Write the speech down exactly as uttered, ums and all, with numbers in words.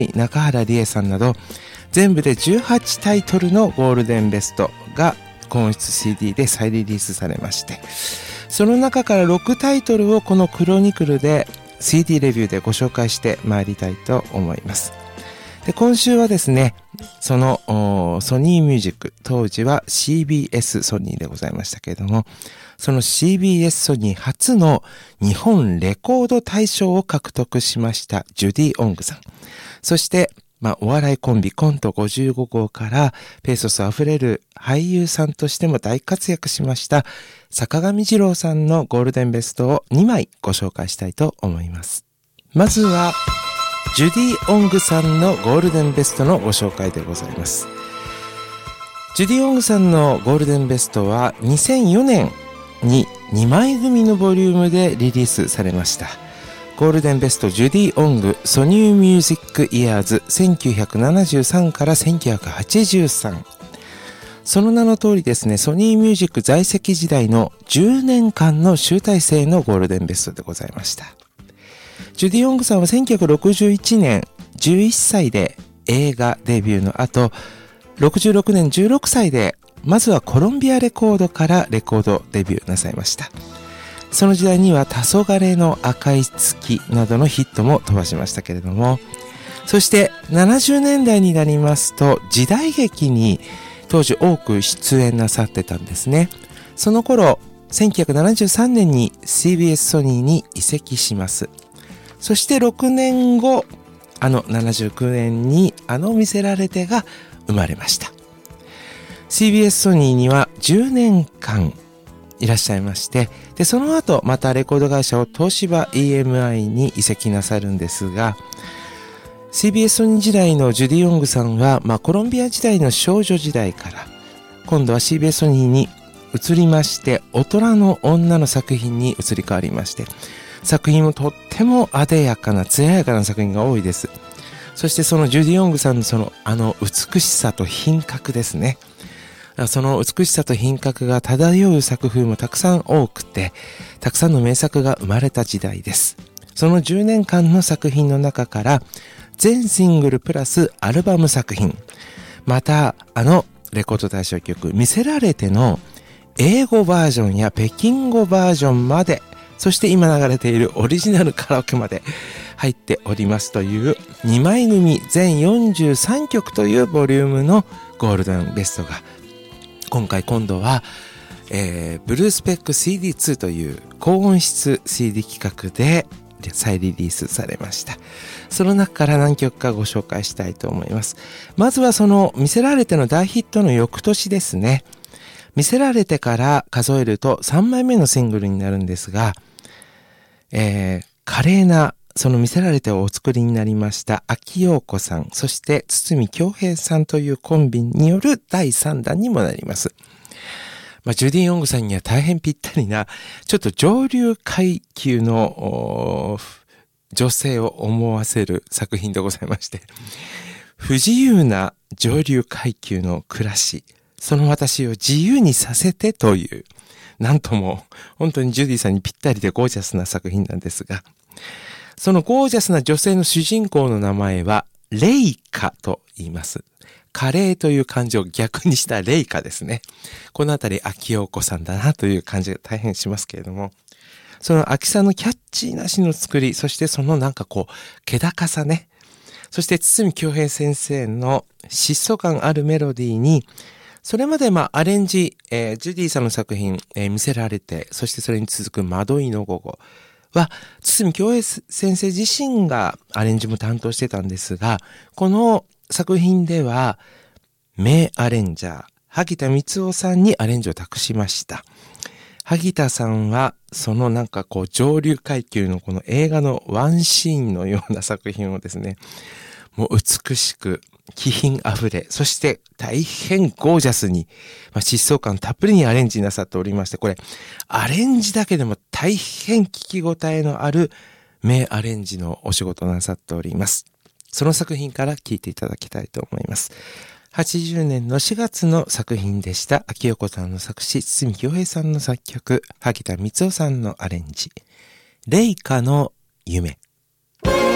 中原理恵さんなど全部でじゅうはちタイトルのゴールデンベストが高音質 シーディー で再リリースされまして、その中からろくタイトルをこのクロニクルで シーディー レビューでご紹介してまいりたいと思います。で、今週はですね、そのソニーミュージック、当時は シービーエス ソニーでございましたけれども、その シービーエス ソニー初の日本レコード大賞を獲得しましたジュディ・オングさん。そして、まあ、お笑いコンビコントごじゅうご号からペーソスあふれる俳優さんとしても大活躍しました坂上二郎さんのゴールデンベストをにまいご紹介したいと思います。まずはジュディ・オングさんのゴールデンベストのご紹介でございます。ジュディ・オングさんのゴールデンベストはにせんよねんににまい組のボリュームでリリースされました。ゴールデンベストジュディ・オングソニーミュージックイヤーズせんきゅうひゃくななじゅうさんからせんきゅうひゃくはちじゅうさん。その名の通りですね、ソニーミュージック在籍時代のじゅうねんかんの集大成のゴールデンベストでございました。ジュディ・オングさんはせんきゅうひゃくろくじゅういちねんじゅういっさいで映画デビューの後、ろくじゅうろくねんじゅうろくさいでまずはコロンビアレコードからレコードデビューなさいました。その時代には黄昏の赤い月などのヒットも飛ばしましたけれども、そしてななじゅうねんだいになりますと時代劇に当時多く出演なさってたんですね。その頃せんきゅうひゃくななじゅうさんねんに シービーエス ソニーに移籍します。そしてろくねんご、あのななじゅうきゅうねんにあの魅せられてが生まれました。 シービーエス ソニーにはじゅうねんかんいらっしゃいまして、でその後またレコード会社を東芝 イーエムアイ に移籍なさるんですが、 シービーエス ソニー時代のジュディ・オングさんは、まあ、コロンビア時代の少女時代から今度は シービーエス ソニーに移りまして、大人の女の作品に移り変わりまして、作品もとっても艶やかな艶やかな作品が多いです。そしてそのジュディ・オングさんのそのあの美しさと品格ですね、その美しさと品格が漂う作風もたくさん多くて、たくさんの名作が生まれた時代です。そのじゅうねんかんの作品の中から全シングルプラスアルバム作品、またあのレコード大賞曲魅せられての英語バージョンや北京語バージョンまで、そして今流れているオリジナルカラオケまで入っておりますというにまい組全よんじゅうさんきょくというボリュームのゴールデンベストが今回今度は、えー、ブルースペック シーディーツー という高音質 シーディー 企画で再リリースされました。その中から何曲かご紹介したいと思います。まずはその魅せられての大ヒットの翌年ですね。魅せられてから数えるとさんまいめのシングルになるんですが、えー、華麗なその魅せられてをお作りになりました秋陽子さん、そして堤恭平さんというコンビによるだいさんだんにもなります。まあ、ジュディ・オングさんには大変ぴったりな、ちょっと上流階級の女性を思わせる作品でございまして、不自由な上流階級の暮らし、その私を自由にさせてという、なんとも本当にジュディさんにぴったりでゴージャスな作品なんですが、そのゴージャスな女性の主人公の名前はレイカと言います。華麗という漢字を逆にしたレイカですね。このあたり秋陽子さんだなという感じが大変しますけれども、その秋さんのキャッチーな詩の作り、そしてそのなんかこう気高さね、そして堤恭平先生の疾走感あるメロディーに、それまでまあアレンジ、えー、ジュディさんの作品、えー、魅せられて、そしてそれに続く惑いの午後は堤恭平先生自身がアレンジも担当してたんですが、この作品では名アレンジャー萩田光夫さんにアレンジを託しました。萩田さんはそのなんかこう上流階級のこの映画のワンシーンのような作品をですね、もう美しく気品あふれ、そして大変ゴージャスに、まあ、疾走感たっぷりにアレンジなさっておりまして、これアレンジだけでも大変聞き応えのある名アレンジのお仕事なさっております。その作品から聴いていただきたいと思います。はちじゅうねんのしがつの作品でした。秋陽子さんの作詞、堤恭平さんの作曲、萩田光夫さんのアレンジ、レイカの夢。